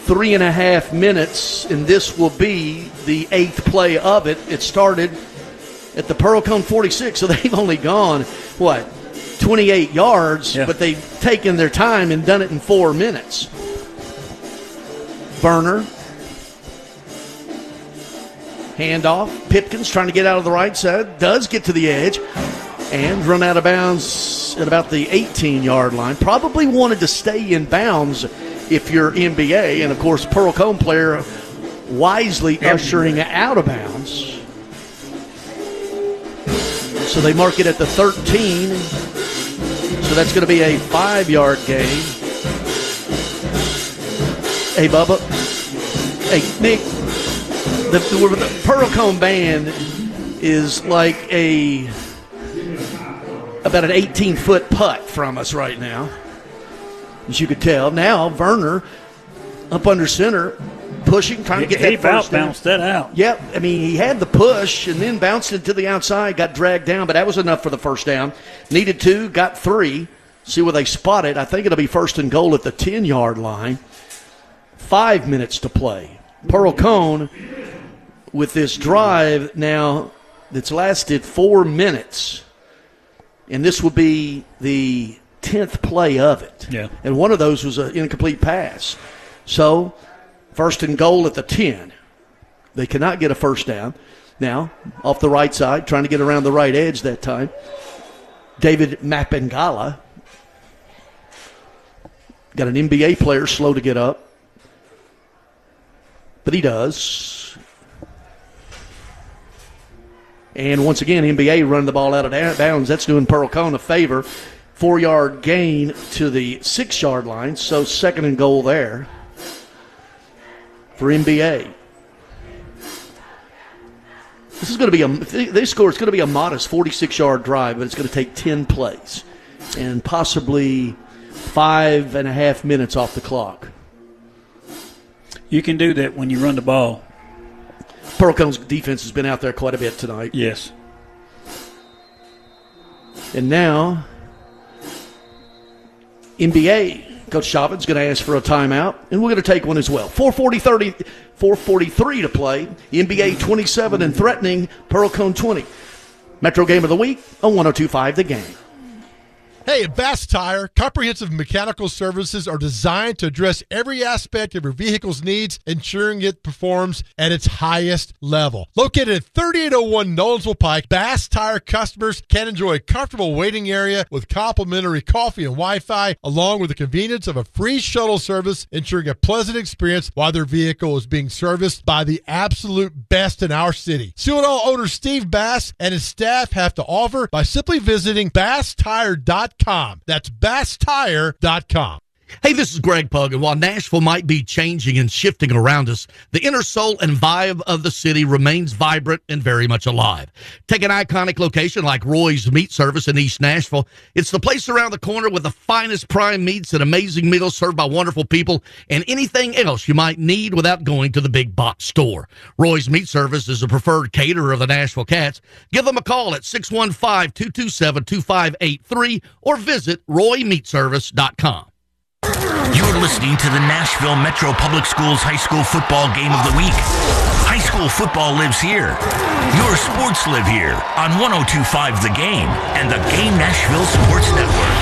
3.5 minutes, and this will be the 8th play of it. It started at the Pearl Cone 46, so they've only gone, 28 yards, but they've taken their time and done it in 4 minutes. Verner. Handoff. Pipkins trying to get out of the right side. Does get to the edge and run out of bounds at about the 18-yard line. Probably wanted to stay in bounds if you're NBA. And, of course, Pearl Cone player wisely ushering out of bounds. So they mark it at the 13. So that's going to be a 5-yard gain. Hey, Bubba. Hey, Nick. The Pearl Cone band is like about an 18-foot putt from us right now, as you could tell. Now, Verner up under center, pushing, trying to get that first down. He bounced that out. Yep. I mean, he had the push and then bounced it to the outside, got dragged down, but that was enough for the first down. Needed 2, got 3. See where they spot it. I think it'll be first and goal at the 10-yard line. 5 minutes to play. Pearl Cone with this drive now that's lasted 4 minutes. And this will be the 10th play of it. Yeah. And one of those was an incomplete pass. So, first and goal at the 10. They cannot get a first down. Now, off the right side, trying to get around the right edge that time. David Mapangala. Got an NBA player slow to get up. But he does. And once again, NBA running the ball out of bounds. That's doing Pearl Cone a favor. 4-yard gain to the 6-yard line. So second and goal there for NBA. This is going to be it's going to be a modest 46-yard drive, but it's going to take 10 plays and possibly 5.5 minutes off the clock. You can do that when you run the ball. Pearl Cone's defense has been out there quite a bit tonight. Yes. And now, NBA, Coach Chauvin's going to ask for a timeout, and we're going to take one as well. 4:43 to play. NBA 27 and threatening, Pearl Cone 20. Metro Game of the Week on 102.5 The Game. Hey, at Bass Tire, comprehensive mechanical services are designed to address every aspect of your vehicle's needs, ensuring it performs at its highest level. Located at 3801 Nolensville Pike, Bass Tire customers can enjoy a comfortable waiting area with complimentary coffee and Wi-Fi, along with the convenience of a free shuttle service, ensuring a pleasant experience while their vehicle is being serviced by the absolute best in our city. See what all owner Steve Bass and his staff have to offer by simply visiting BassTire.com. That's BassTire.com. Hey, this is Greg Pug, and while Nashville might be changing and shifting around us, the inner soul and vibe of the city remains vibrant and very much alive. Take an iconic location like Roy's Meat Service in East Nashville. It's the place around the corner with the finest prime meats and amazing meals served by wonderful people and anything else you might need without going to the big box store. Roy's Meat Service is a preferred caterer of the Nashville Cats. Give them a call at 615-227-2583 or visit RoyMeatService.com. You're listening to the Nashville Metro Public Schools High School Football Game of the Week. High school football lives here. Your sports live here on 102.5 The Game and the Game Nashville Sports Network.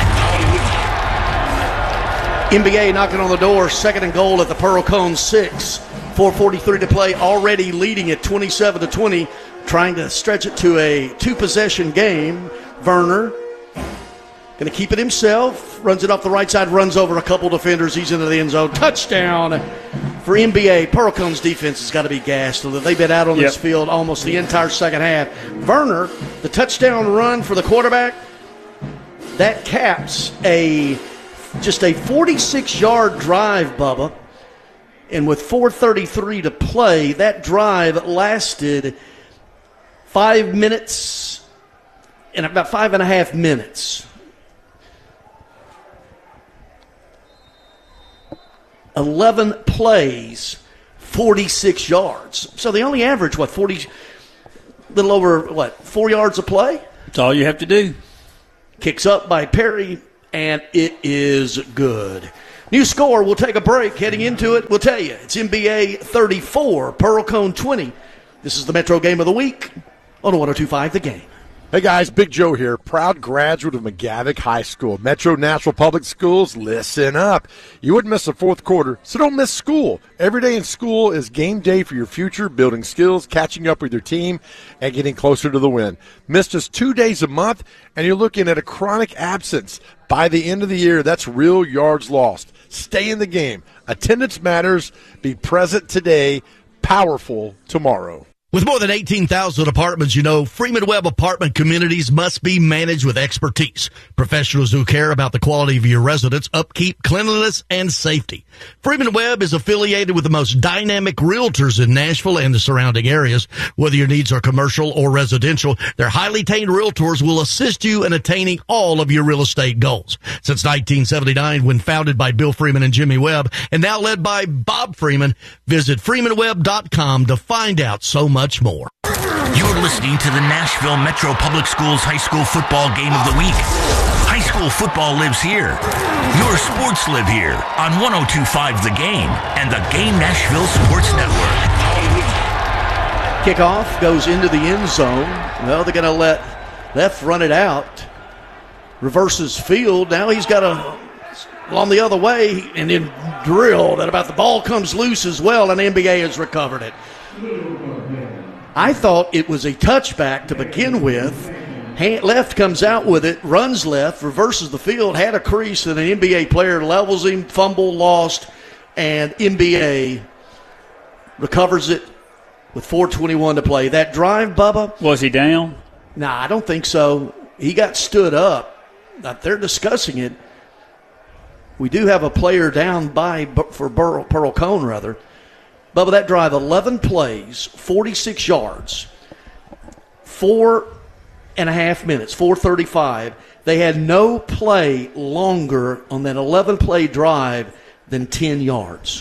NBA knocking on the door, second and goal at the Pearl Cone 6. 4:43 to play, already leading at 27-20, trying to stretch it to a two-possession game. Verner going to keep it himself, runs it off the right side, runs over a couple defenders. He's into the end zone. Touchdown for NBA. Pearl Cone's defense has got to be gassed. They've been out on this field almost the entire second half. Verner, the touchdown run for the quarterback, that caps just a 46-yard drive, Bubba. And with 4:33 to play, that drive lasted 5 minutes and about 5.5 minutes. 11 plays, 46 yards. So they only average, little over, 4 yards a play? That's all you have to do. Kicks up by Perry, and it is good. New score, we'll take a break. Heading into it, we'll tell you. It's NBA 34, Pearl Cone 20. This is the Metro Game of the Week on 102.5 The Game. Hey guys, Big Joe here, proud graduate of McGavick High School. Metro Nashville Public Schools, listen up. You wouldn't miss the fourth quarter, so don't miss school. Every day in school is game day for your future, building skills, catching up with your team, and getting closer to the win. Miss just 2 days a month, and you're looking at a chronic absence. By the end of the year, that's real yards lost. Stay in the game. Attendance matters. Be present today, powerful tomorrow. With more than 18,000 apartments, you know, Freeman Webb apartment communities must be managed with expertise. Professionals who care about the quality of your residence, upkeep, cleanliness, and safety. Freeman Webb is affiliated with the most dynamic realtors in Nashville and the surrounding areas. Whether your needs are commercial or residential, their highly trained realtors will assist you in attaining all of your real estate goals. Since 1979, when founded by Bill Freeman and Jimmy Webb, and now led by Bob Freeman, visit freemanwebb.com to find out so much more. You're listening to the Nashville Metro Public Schools High School Football Game of the Week. High school football lives here. Your sports live here on 102.5 The Game and the Game Nashville Sports Network. Kickoff goes into the end zone. Well, they're going to let left run it out. Reverses field. Now he's got on the other way and then drilled. And about the ball comes loose as well, and NBA has recovered it. I thought it was a touchback to begin with. Left comes out with it, runs left, reverses the field, had a crease, and an NBA player levels him, fumble lost, and NBA recovers it with 4:21 to play. That drive, Bubba? Was he down? Nah, I don't think so. He got stood up. They're discussing it. We do have a player down for Pearl Cone, rather. Bubba, that drive, 11 plays, 46 yards, 4.5 minutes, 4:35. They had no play longer on that 11-play drive than 10 yards.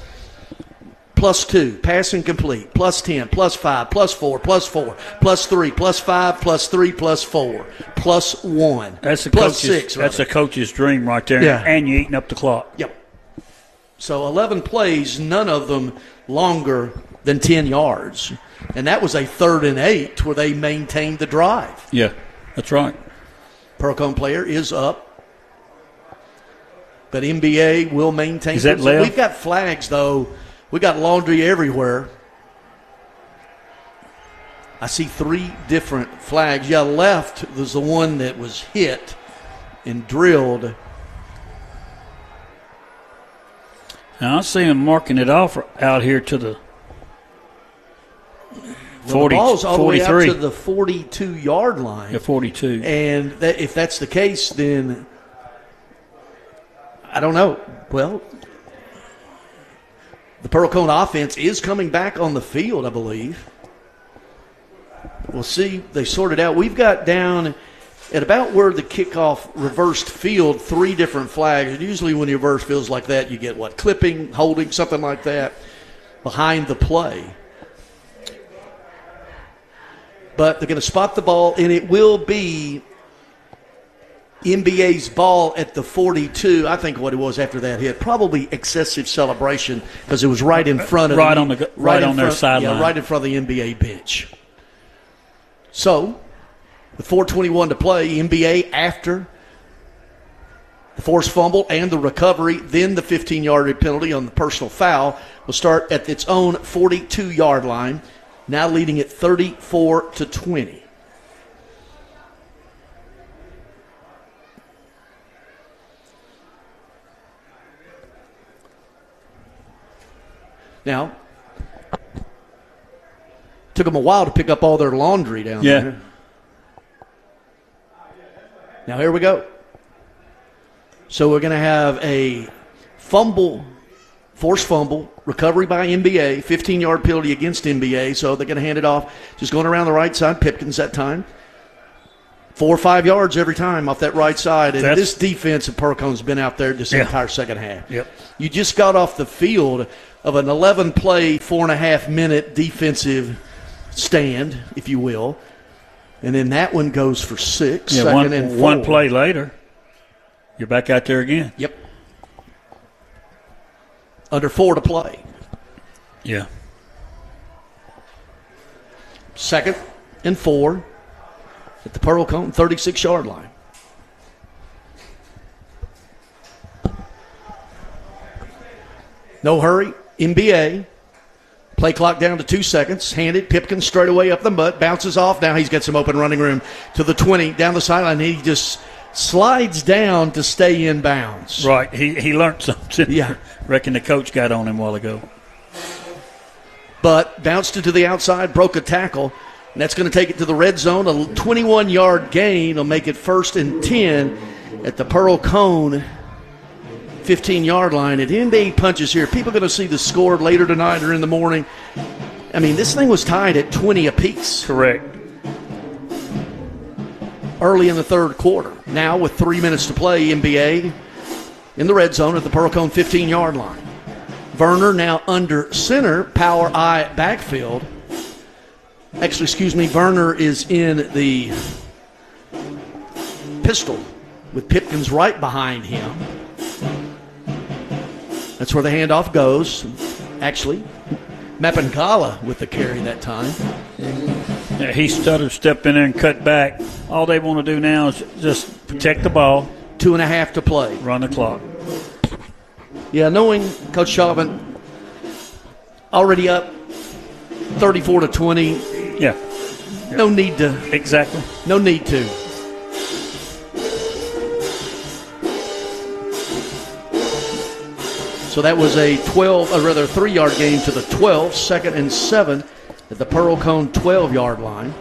+2, passing complete, +10, +5, +4, +4, +3, +5, +3, +4, +1. That's +6. That's a coach's dream right there. Yeah. And you're eating up the clock. Yep. So 11 plays, none of them longer than 10 yards. And that was a 3rd and 8 where they maintained the drive. Yeah, that's right. Pearl Cone player is up. But NBA will maintain. Is that left? We've got flags, though. We got laundry everywhere. I see 3 different flags. Yeah, left was the one that was hit and drilled. Now I see him marking it off out here to the 40, the ball's all the way out 43. to the 42-yard line. Yeah, 42. And if that's the case, then I don't know. Well, the Pearl Cone offense is coming back on the field, I believe. We'll see. They sort it out. We've got down at about where the kickoff reversed field 3 different flags. And usually when you reverse fields like that, you get what? Clipping, holding, something like that behind the play. But they're going to spot the ball, and it will be NBA's ball at the 42. I think what it was after that hit, probably excessive celebration because it was right in front of their sideline. Yeah, right in front of the NBA bench. So, with 4:21 to play, NBA after the forced fumble and the recovery, then the 15-yard penalty on the personal foul will start at its own 42-yard line, now leading at 34-20. Now, took them a while to pick up all their laundry down there. Now, here we go. So we're going to have a fumble, forced fumble, recovery by NBA, 15-yard penalty against NBA, so they're going to hand it off. Just going around the right side, Pipkins that time. 4 or 5 yards every time off that right side. And this defense of Pearl Cone's been out there this entire second half. Yep. You just got off the field of an 11-play, 4.5-minute defensive stand, if you will. And then that one goes for 6. Yeah, second and 4. One play later, you're back out there again. Yep. Under 4 to play. Yeah. 2nd and 4 at the Pearl Cone 36-yard line. No hurry. NBA. Play clock down to 2 seconds. Handed. Pipkins straight away up the butt. Bounces off. Now he's got some open running room to the 20. Down the sideline. He just slides down to stay in bounds. Right. He learned something. Yeah. Reckon the coach got on him a while ago. But bounced it to the outside. Broke a tackle. And that's going to take it to the red zone. A 21-yard gain will make it 1st and 10 at the Pearl Cone 15-yard line. At NBA punches here. People are going to see the score later tonight or in the morning. I mean, this thing was tied at 20 apiece. Correct. Early in the 3rd quarter. Now with 3 minutes to play, NBA in the red zone at the Pearl Cone 15-yard line. Verner now under center, power I backfield. Actually, excuse me, Verner is in the pistol with Pipkins right behind him. That's where the handoff goes. Actually, Mapangala with the carry that time. Yeah, he stuttered, stepped in there and cut back. All they want to do now is just protect the ball. 2.5 to play. Run the clock. Yeah, knowing Coach Chauvin already up 34-20. Yeah. No need to. Exactly. No need to. So that was a 3-yard gain to the 12, 2nd and 7 at the Pearl Cone 12-yard line.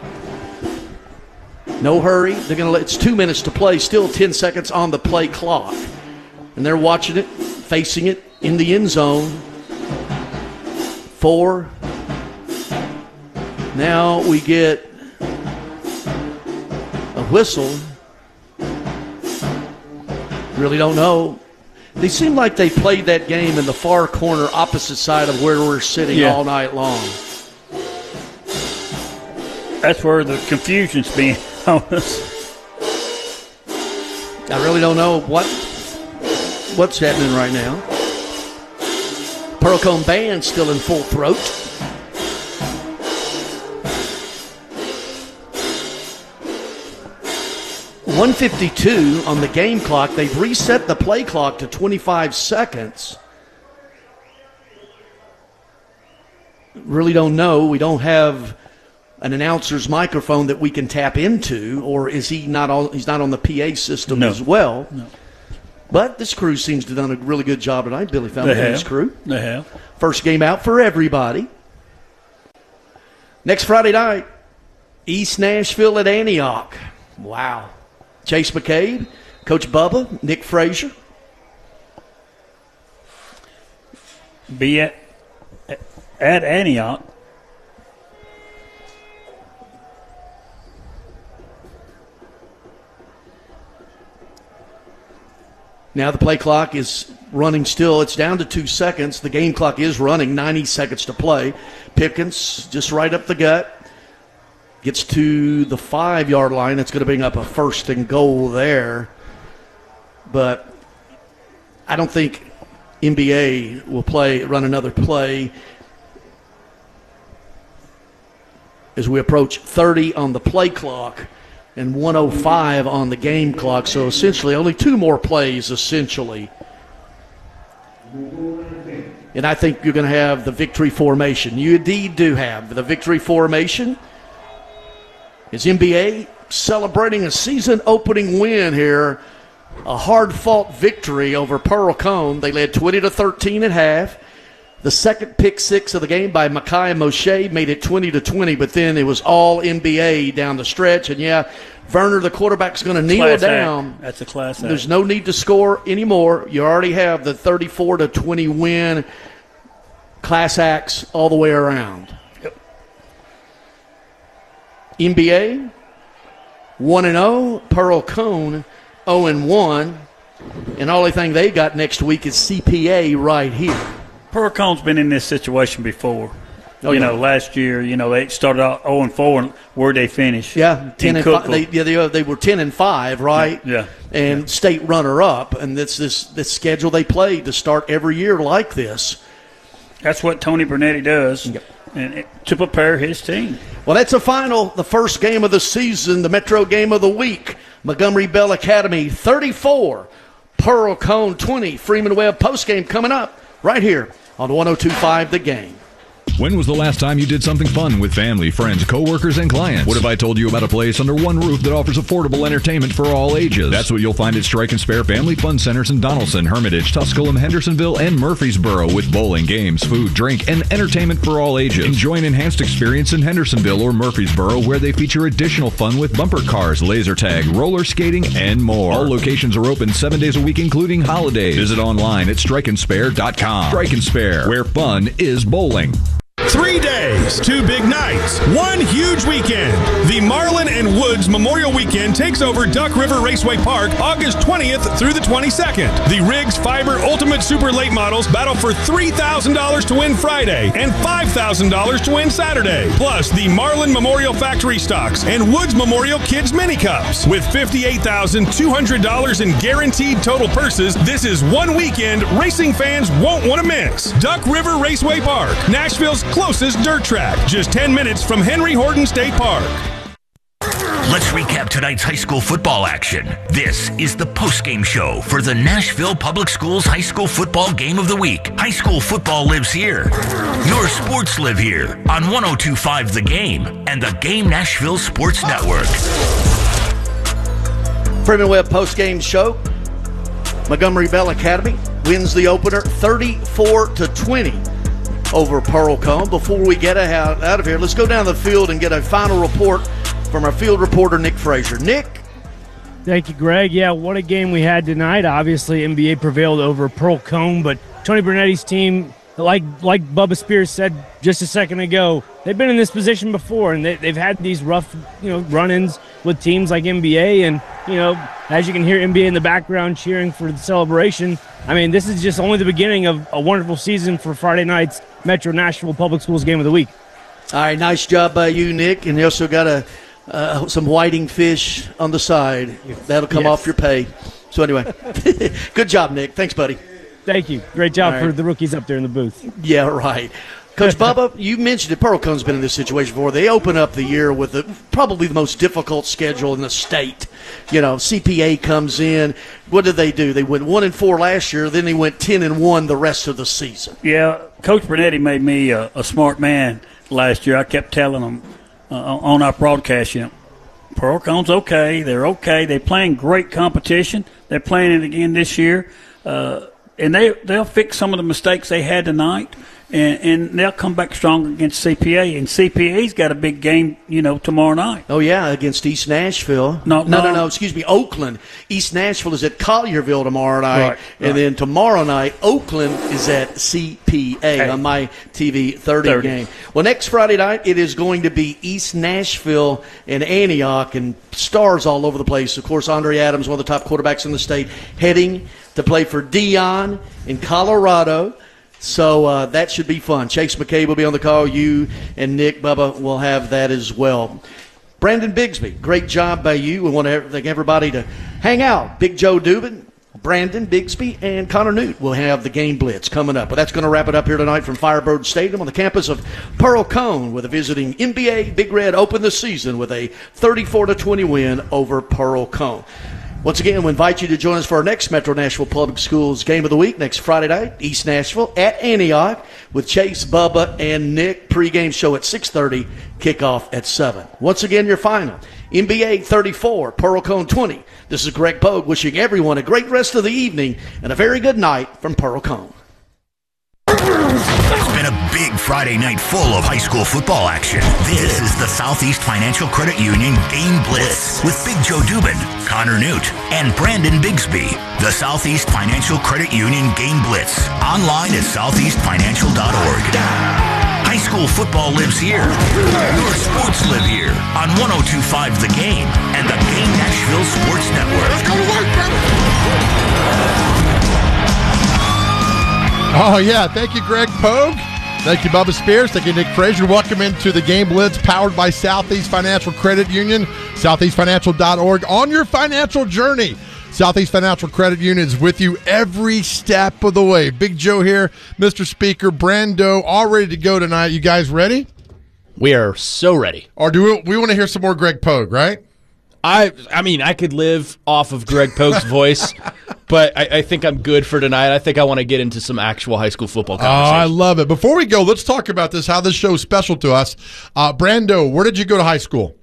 No hurry. They're going to it's 2 minutes to play, still 10 seconds on the play clock. And they're watching it, facing it in the end zone. 4. Now we get a whistle. Really don't know. They seem like they played that game in the far corner opposite side of where we're sitting all night long. That's where the confusion's being on us. I really don't know what's happening right now. Pearl Cone Band still in full throat. .152 on the game clock. They've reset the play clock to 25 seconds. Really don't know. We don't have an announcer's microphone that we can tap into, or is he not on? He's not on the PA system as well. No. But this crew seems to have done a really good job tonight. Billy Fountain and his crew. They have. First game out for everybody. Next Friday night, East Nashville at Antioch. Wow. Chase McCabe, Coach Bubba, Nick Frazier. Be at Antioch. Now the play clock is running still. It's down to 2 seconds. The game clock is running, 90 seconds to play. Pipkins just right up the gut. Gets to the 5-yard line. That's going to bring up a 1st and goal there. But I don't think NBA will run another play as we approach 30 on the play clock and 105 on the game clock. So essentially only 2 more plays, essentially. And I think you're going to have the victory formation. You indeed do have the victory formation. Is NBA celebrating a season-opening win here, a hard-fought victory over Pearl Cone. They led 20-13 at half. The second pick six of the game by Micaiah Moshe made it 20-20, but then it was all NBA down the stretch. And, yeah, Verner, the quarterback's going to kneel down. That's a class act. There's no need to score anymore. You already have the 34-20 win, class acts all the way around. NBA 1-0, Pearl Cone 0-1, and all the thing they got next week is CPA right here. Pearl Cone's been in this situation before. Last year, they started out 0-4, and where'd they finish? Yeah, 10-5. They were 10-5, right? Yeah. And state runner-up, and this schedule they played to start every year like this. That's what Tony Bernetti does, and to prepare his team. Well, that's the first game of the season, the Metro Game of the Week. Montgomery Bell Academy 34, Pearl Cone 20. Freeman Webb postgame coming up right here on 102.5 The Game. When was the last time you did something fun with family, friends, coworkers, and clients? What if I told you about a place under one roof that offers affordable entertainment for all ages? That's what you'll find at Strike and Spare Family Fun Centers in Donaldson, Hermitage, Tusculum, Hendersonville, and Murfreesboro with bowling, games, food, drink, and entertainment for all ages. Enjoy an enhanced experience in Hendersonville or Murfreesboro where they feature additional fun with bumper cars, laser tag, roller skating, and more. All locations are open 7 days a week, including holidays. Visit online at strikeandspare.com. Strike and Spare, where fun is bowling. 3 days, 2 big nights, 1 huge weekend. The Marlin and Woods Memorial Weekend takes over Duck River Raceway Park August 20th through the 22nd. The Riggs Fiber Ultimate Super Late Models battle for $3,000 to win Friday and $5,000 to win Saturday. Plus, the Marlin Memorial Factory Stocks and Woods Memorial Kids Mini Cups. With $58,200 in guaranteed total purses, this is one weekend racing fans won't want to miss. Duck River Raceway Park, Nashville's closest dirt track, just 10 minutes from Henry Horton State Park. Let's recap tonight's high school football action. This is the postgame show for the Nashville Public Schools High School Football Game of the Week. High school football lives here. Your sports live here on 102.5 The Game and the Game Nashville Sports Network. Freeman Webb postgame show. Montgomery Bell Academy wins the opener 34-20. Over Pearl Cone. Before we get out of here, let's go down the field and get a final report from our field reporter, Nick Frazier. Nick? Thank you, Greg. Yeah, what a game we had tonight. Obviously, NBA prevailed over Pearl Cone, but Tony Burnetti's team, like Bubba Spears said just a second ago, they've been in this position before, and they've had these rough, run-ins with teams like NBA, and, as you can hear NBA in the background cheering for the celebration. I mean, this is just only the beginning of a wonderful season for Friday night's Metro Nashville Public Schools Game of the Week. All right, nice job by you, Nick. And you also got some whiting fish on the side. That'll come off your pay. So anyway, good job, Nick. Thanks, buddy. Thank you. Great job for the rookies up there in the booth. Yeah, right. Coach Bubba, you mentioned it. Pearl Cone's been in this situation before. They open up the year with probably the most difficult schedule in the state. CPA comes in. What did they do? They went 1-4 last year. Then they went 10-1 the rest of the season. Yeah, Coach Bernetti made me a smart man last year. I kept telling them on our broadcast, Pearl Cone's okay. They're okay. They're playing great competition. They're playing it again this year. And they'll fix some of the mistakes they had tonight. And they'll come back strong against CPA. And CPA's got a big game, tomorrow night. Oh, yeah, against East Nashville. No, excuse me, Oakland. East Nashville is at Collierville tomorrow night. Right. And then tomorrow night, Oakland is at CPA on my TV 30 game. Well, next Friday night, it is going to be East Nashville and Antioch, and stars all over the place. Of course, Andre Adams, one of the top quarterbacks in the state, heading to play for Dion in Colorado. So that should be fun. Chase McCabe will be on the call. You and Nick, Bubba, will have that as well. Brandon Bigsby, great job by you. We want to thank everybody to hang out. Big Joe Dubin, Brandon Bigsby, and Connor Newt will have the game blitz coming up. But that's going to wrap it up here tonight from Firebird Stadium on the campus of Pearl Cone, with a visiting NBA. Big Red opened the season with a 34-20 win over Pearl Cone. Once again, we invite you to join us for our next Metro Nashville Public Schools Game of the Week next Friday night, East Nashville at Antioch, with Chase, Bubba, and Nick. Pregame show at 6:30, kickoff at 7. Once again, your final, NBA 34, Pearl Cone 20. This is Greg Pogue wishing everyone a great rest of the evening and a very good night from Pearl Cone. It's been a big Friday night full of high school football action. This is the Southeast Financial Credit Union Game Blitz with Big Joe Dubin, Connor Newt, and Brandon Bigsby. The Southeast Financial Credit Union Game Blitz. Online at southeastfinancial.org. High school football lives here. Your sports live here on 102.5 The Game and the Game Nashville Sports Network. Let's go to work, brother. Oh, yeah. Thank you, Greg Pogue. Thank you, Bubba Spears. Thank you, Nick Frazier. Welcome into the Game Blitz, powered by Southeast Financial Credit Union, southeastfinancial.org. On your financial journey, Southeast Financial Credit Union is with you every step of the way. Big Joe here, Mr. Speaker, Brando, all ready to go tonight. You guys ready? We are so ready. Or do we want to hear some more Greg Pogue, right? I mean, I could live off of Greg Pogue's voice, but I think I'm good for tonight. I think I want to get into some actual high school football conversation. Oh, I love it. Before we go, let's talk about this, how this show is special to us. Brando, where did you go to high school?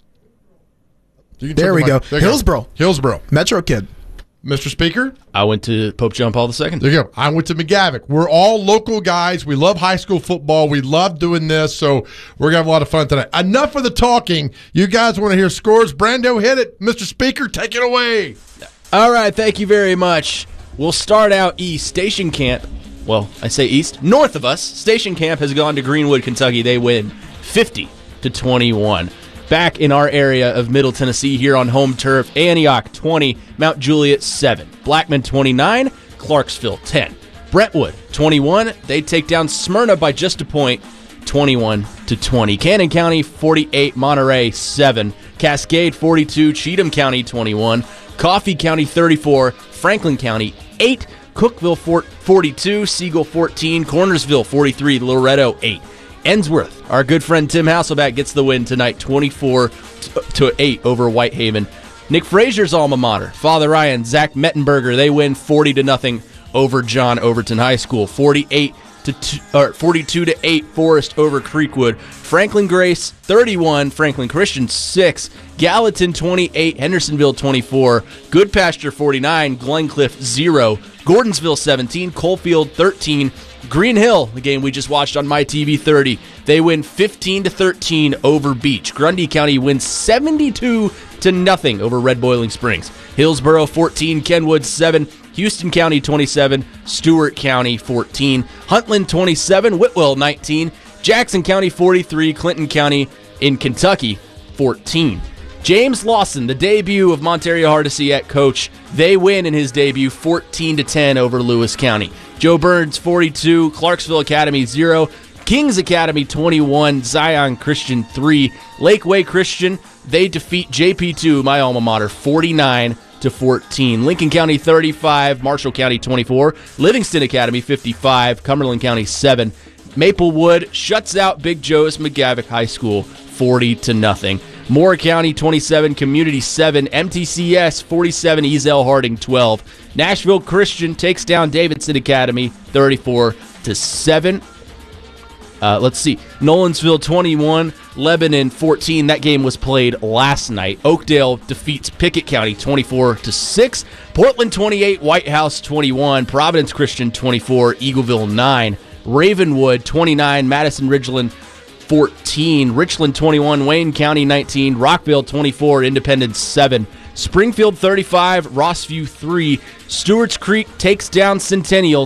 There we go. Hillsboro. Metro kid. Mr. Speaker? I went to Pope John Paul II. There you go. I went to McGavick. We're all local guys. We love high school football. We love doing this, so we're going to have a lot of fun tonight. Enough of the talking. You guys want to hear scores? Brando, hit it. Mr. Speaker, take it away. All right, thank you very much. We'll start out east. Station Camp, well, I say east, north of us. Station Camp has gone to Greenwood, Kentucky. They win 50-21. Back in our area of Middle Tennessee here on home turf, Antioch 20, Mount Juliet 7, Blackman 29, Clarksville 10. Brentwood 21, they take down Smyrna by just a point, 21-20. Cannon County 48, Monterey 7, Cascade 42, Cheatham County 21, Coffee County 34, Franklin County 8, Cookeville 42, Siegel 14, Cornersville 43, Loretto 8. Ensworth, our good friend Tim Hasselback, gets the win tonight, 24-8 over Whitehaven. Nick Frazier's alma mater, Father Ryan, Zach Mettenberger, they win 40-0 over John Overton High School. 42-8 Forest over Creekwood. Franklin Grace 31, Franklin Christian 6, Gallatin 28, Hendersonville 24, Good Pasture 49, Glencliff 0, Gordonsville 17, Coalfield 13. Green Hill, the game we just watched on MyTV 30, they win 15-13 over Beach. Grundy County wins 72-0 over Red Boiling Springs. Hillsboro 14, Kenwood 7, Houston County 27, Stewart County 14, Huntland 27, Whitwell 19, Jackson County 43, Clinton County in Kentucky 14. James Lawson, the debut of Monterio Hardesty at coach, they win in his debut 14-10 over Lewis County. Joe Burns 42, Clarksville Academy 0, Kings Academy 21, Zion Christian 3, Lakeway Christian, they defeat JP2, my alma mater, 49-14. Lincoln County 35, Marshall County 24, Livingston Academy 55, Cumberland County 7. Maplewood shuts out Big Joe's McGavick High School 40-0. Moore County 27, Community 7, MTCS 47, Ezell Harding 12. Nashville Christian takes down Davidson Academy 34-7. Let's see. Nolensville 21, Lebanon 14. That game was played last night. Oakdale defeats Pickett County 24-6. Portland 28, White House 21. Providence Christian 24, Eagleville 9. Ravenwood 29, Madison Ridgeland 14. Richland 21, Wayne County 19. Rockville 24, Independence 7. Springfield 35, Rossview 3. Stewart's Creek takes down Centennial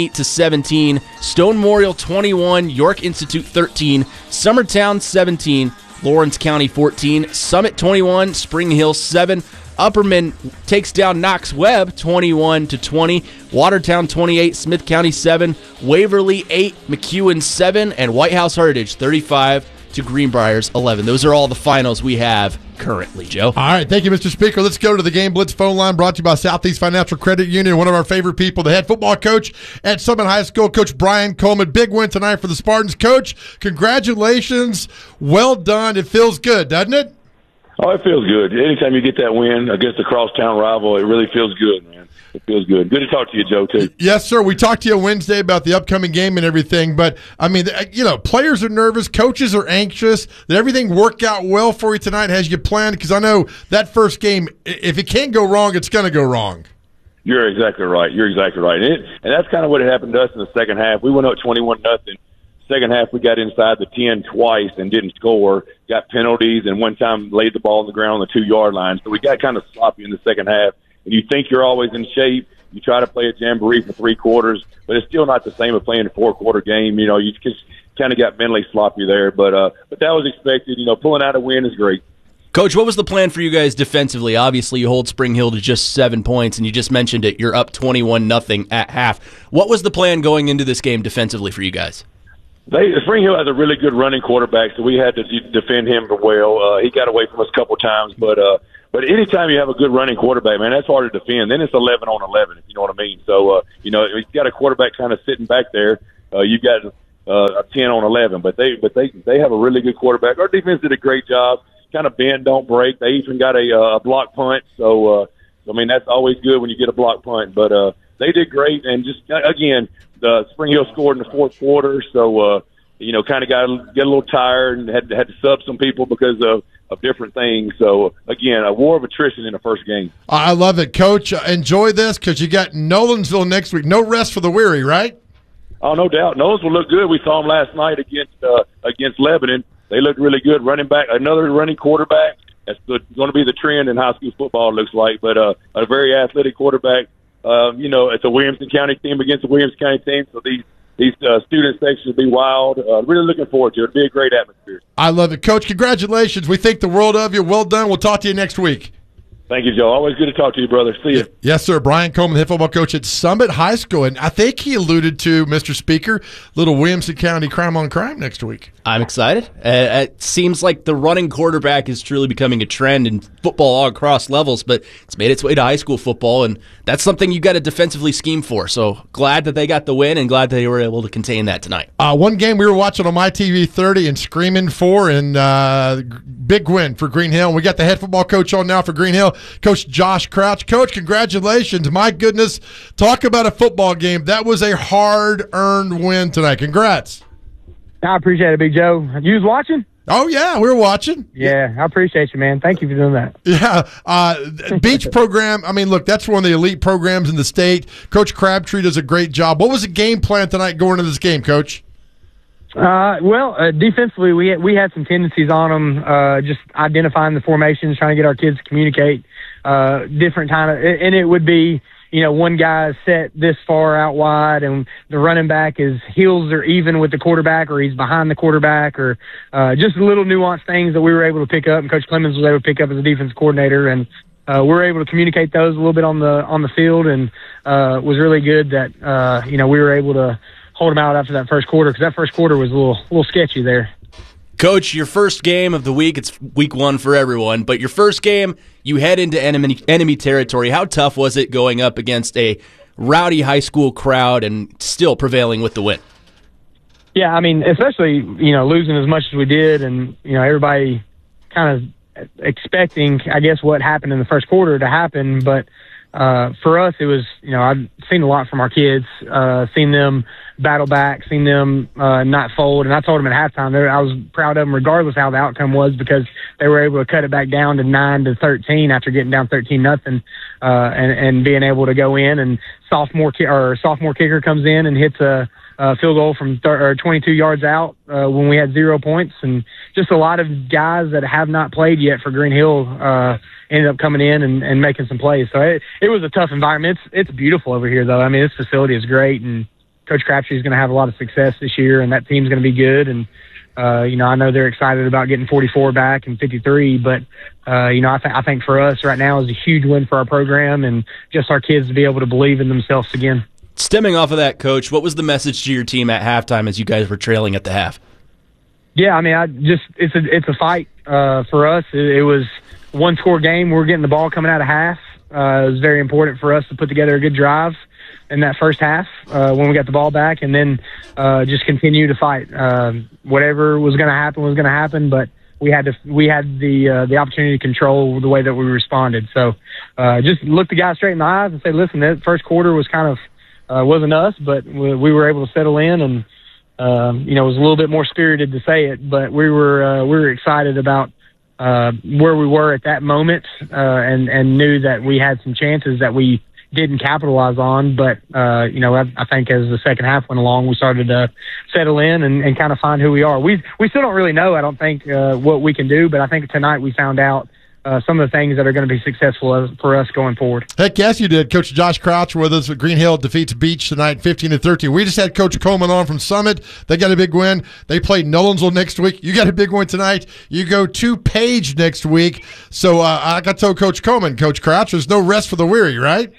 20-17. Stone Memorial 21, York Institute 13. Summertown 17, Lawrence County 14. Summit 21, Spring Hill 7. Upperman takes down Knox Webb 21-20. Watertown 28, Smith County 7. Waverly 8, McEwen 7, and White House Heritage 35 to Greenbriers 11. Those are all the finals we have currently, Joe. All right, thank you, Mr. Speaker. Let's go to the Game Blitz phone line, brought to you by Southeast Financial Credit Union, one of our favorite people, the head football coach at Summit High School, Coach Brian Coleman. Big win tonight for the Spartans. Coach, congratulations. Well done. It feels good, doesn't it? Oh, it feels good. Anytime you get that win against a crosstown rival, it really feels good, man. It feels good. Good to talk to you, Joe, too. Yes, sir. We talked to you Wednesday about the upcoming game and everything, but, I mean, you know, players are nervous, coaches are anxious. Did everything work out well for you tonight as you planned? Because I know that first game, if it can't go wrong, it's going to go wrong. You're exactly right. And that's kind of what happened to us in the second half. We went up 21-0. Second half, we got inside the 10 twice and didn't score, got penalties, and one time laid the ball on the ground on the 2-yard line. So we got kind of sloppy in the second half. And you think you're always in shape. You try to play a jamboree for 3 quarters, but it's still not the same as playing a 4-quarter game. You know, you just kind of got mentally sloppy there. But that was expected. You know, pulling out a win is great. Coach, what was the plan for you guys defensively? Obviously, you hold Spring Hill to just 7 points, and you just mentioned it. You're up 21-0 at half. What was the plan going into this game defensively for you guys? Spring Hill has a really good running quarterback, so we had to defend him well. He got away from us a couple times, but anytime you have a good running quarterback, man, that's hard to defend. Then it's 11 on 11, if you know what I mean. So, you've got a quarterback kind of sitting back there. You've got a 10 on 11, but they have a really good quarterback. Our defense did a great job. Kind of bend, don't break. They even got a block punt. So, I mean, that's always good when you get a block punt. But they did great, and just again. Spring Hill scored in the fourth quarter, so kind of get a little tired and had to sub some people because of different things. So again, a war of attrition in the first game. I love it, Coach. Enjoy this because you got Nolensville next week. No rest for the weary, right? Oh, no doubt. Nolens will look good. We saw them last night against Lebanon. They looked really good. Running back, another running quarterback. That's going to be the trend in high school football. It looks like, but a very athletic quarterback. It's a Williamson County team against a Williamson County team, so these student sections will be wild. Really looking forward to it. It'll be a great atmosphere. I love it. Coach, congratulations. We think the world of you. Well done. We'll talk to you next week. Thank you, Joe. Always good to talk to you, brother. See you. Yes, sir. Brian Coleman, the head football coach at Summit High School. And I think he alluded to, Mr. Speaker, little Williamson County crime on crime next week. I'm excited. It seems like the running quarterback is truly becoming a trend in football all across levels, but it's made its way to high school football, and that's something you got to defensively scheme for. So glad that they got the win and glad that they were able to contain that tonight. One game we were watching on MyTV 30 and screaming for, and big win for Green Hill. And we got the head football coach on now for Green Hill, Coach Josh Crouch. Coach, congratulations. My goodness, talk about a football game. That was a hard-earned win tonight. Congrats. I appreciate it, Big Joe. You was watching? Oh, yeah, we were watching. Yeah, I appreciate you, man. Thank you for doing that. Yeah, Beach program, I mean, look, that's one of the elite programs in the state. Coach Crabtree does a great job. What was the game plan tonight going into this game, Coach? Defensively, we had some tendencies on them, just identifying the formations, trying to get our kids to communicate different and it would be, one guy is set this far out wide and the running back is heels are even with the quarterback or he's behind the quarterback or just little nuanced things that we were able to pick up and Coach Clemens was able to pick up as a defense coordinator and we were able to communicate those a little bit on the field and was really good that, we were able to hold them out after that first quarter because that first quarter was a little sketchy there. Coach, your first game of the week, it's week one for everyone, but your first game, you head into enemy territory. How tough was it going up against a rowdy high school crowd and still prevailing with the win? Yeah, I mean, especially, losing as much as we did and, everybody kind of expecting, I guess, what happened in the first quarter to happen. But for us, it was, I've seen a lot from our kids, seen them battle back, seen them not fold. And I told them at halftime, I was proud of them regardless how the outcome was because they were able to cut it back down to 9-13 after getting down 13-0 and being able to go in. And sophomore kicker comes in and hits a field goal from 22 yards out when we had 0 points. And just a lot of guys that have not played yet for Green Hill ended up coming in and making some plays. So it was a tough environment. It's beautiful over here, though. I mean, this facility is great, and Coach Crabtree is going to have a lot of success this year, and that team's going to be good. And, I know they're excited about getting 44 back and 53, but, I think for us right now is a huge win for our program and just our kids to be able to believe in themselves again. Stemming off of that, Coach, what was the message to your team at halftime as you guys were trailing at the half? Yeah, I mean, it's a fight for us. It was one-score game. We're getting the ball coming out of half. It was very important for us to put together a good drive in that first half when we got the ball back, and then just continue to fight. Whatever was going to happen, but we had the opportunity to control the way that we responded. So just look the guy straight in the eyes and say, listen, that first quarter was kind of wasn't us, but we were able to settle in, and it was a little bit more spirited to say it, but we were excited about where we were at that moment, and knew that we had some chances that we didn't capitalize on. But, I think as the second half went along, we started to settle in and kind of find who we are. We still don't really know, I don't think, what we can do, but I think tonight we found out some of the things that are going to be successful for us going forward. Heck yes, you did. Coach Josh Crouch with us. Green Hill defeats Beach tonight 15-13. We just had Coach Coleman on from Summit. They got a big win. They played Nolensville next week. You got a big win tonight. You go to Page next week. So I got to tell Coach Coleman, Coach Crouch, there's no rest for the weary, right?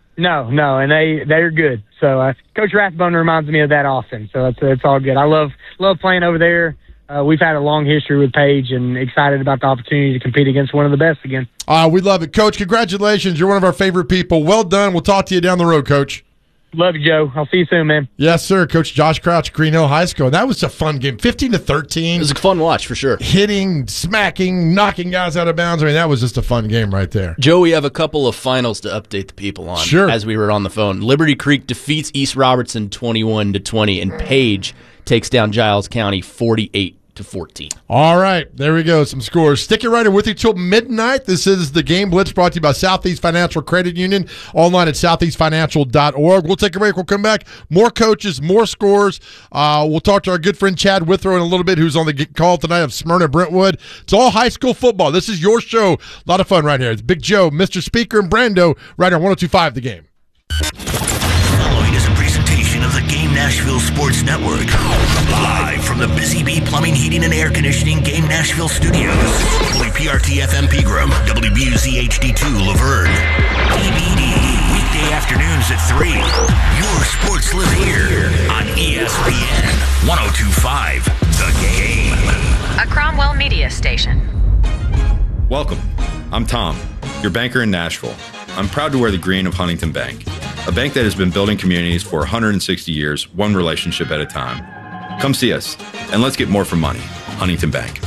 No, and they're good. So Coach Rathbone reminds me of that often. So it's all good. I love love playing over there. We've had a long history with Page and excited about the opportunity to compete against one of the best again. We love it. Coach, congratulations. You're one of our favorite people. Well done. We'll talk to you down the road, Coach. Love you, Joe. I'll see you soon, man. Yes, sir. Coach Josh Crouch, Green Hill High School. That was a fun game. 15-13. It was a fun watch for sure. Hitting, smacking, knocking guys out of bounds. I mean, that was just a fun game right there. Joe, we have a couple of finals to update the people on. Sure. As we were on the phone. Liberty Creek defeats East Robertson 21-20, and Page takes down Giles County 48-14. All right, there we go. Some scores. Stick it right in with you till midnight. This is the Game Blitz brought to you by Southeast Financial Credit Union. Online at southeastfinancial.org. We'll take a break. We'll come back. More coaches, more scores. We'll talk to our good friend Chad Withrow in a little bit, who's on the call tonight of Smyrna Brentwood. It's all high school football. This is your show. A lot of fun right here. It's Big Joe, Mr. Speaker, and Brando right on 102.5 The Game. Following is a presentation of the Game Nashville Sports Network. Live from the Busy Bee Plumbing, Heating, and Air Conditioning Game Nashville Studios. WPRT-FM Pegram, WBUZ-HD2 Laverne. DVD, weekday afternoons at 3. Your sports live here on ESPN 102.5 The Game. A Cromwell Media Station. Welcome. I'm Tom, your banker in Nashville. I'm proud to wear the green of Huntington Bank, a bank that has been building communities for 160 years, one relationship at a time. Come see us, and let's get more for money. Huntington Bank.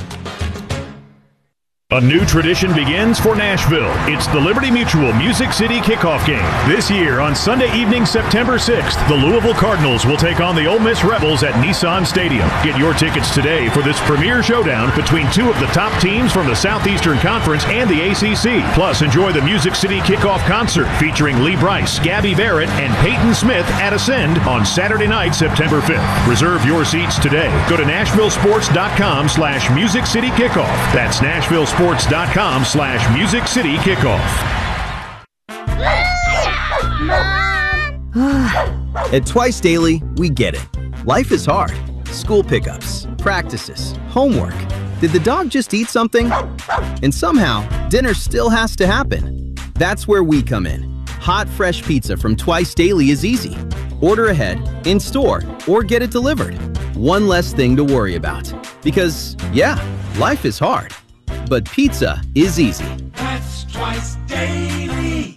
A new tradition begins for Nashville. It's the Liberty Mutual Music City Kickoff Game. This year, on Sunday evening, September 6th, the Louisville Cardinals will take on the Ole Miss Rebels at Nissan Stadium. Get your tickets today for this premier showdown between two of the top teams from the Southeastern Conference and the ACC. Plus, enjoy the Music City Kickoff Concert featuring Lee Brice, Gabby Barrett, and Peyton Smith at Ascend on Saturday night, September 5th. Reserve your seats today. Go to NashvilleSports.com/Music City Kickoff. That's NashvilleSports.com/Music City Kickoff. At Twice Daily, we get it. Life is hard. School pickups, practices, homework. Did the dog just eat something? And somehow, dinner still has to happen. That's where we come in. Hot, fresh pizza from Twice Daily is easy. Order ahead, in store, or get it delivered. One less thing to worry about. Because, yeah, life is hard. But pizza is easy. That's Twice Daily.